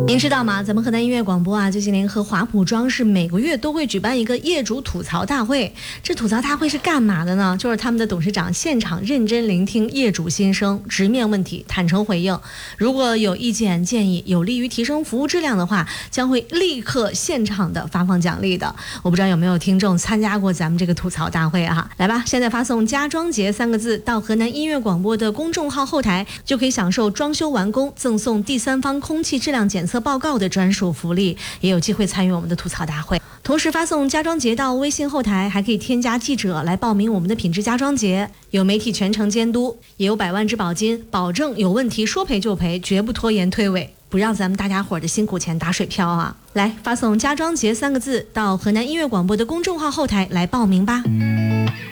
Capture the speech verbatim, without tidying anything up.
您知道吗？咱们河南音乐广播啊，最近联合华普装饰每个月都会举办一个业主吐槽大会。这吐槽大会是干嘛的呢？就是他们的董事长现场认真聆听业主心声，直面问题，坦诚回应。如果有意见建议有利于提升服务质量的话，将会立刻现场的发放奖励的。我不知道有没有听众参加过咱们这个吐槽大会啊？来吧，现在发送“家装节”三个字到河南音乐广播的公众号后台，就可以享受装修完工赠送第三方空气质量检测报告的专属福利，也有机会参与我们的吐槽大会。同时发送家装节到微信后台，还可以添加记者来报名我们的品质家装节，有媒体全程监督，也有百万质保金，保证有问题说赔就赔，绝不拖延推诿，不让咱们大家伙的辛苦钱打水漂啊！来，发送家装节三个字到河南音乐广播的公众号后台来报名吧。